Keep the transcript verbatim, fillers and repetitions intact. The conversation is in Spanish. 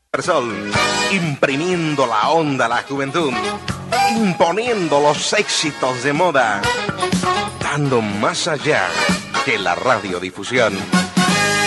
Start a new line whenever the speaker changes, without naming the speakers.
Sol, imprimiendo la onda a la juventud, imponiendo los éxitos de moda, dando más allá que la radiodifusión.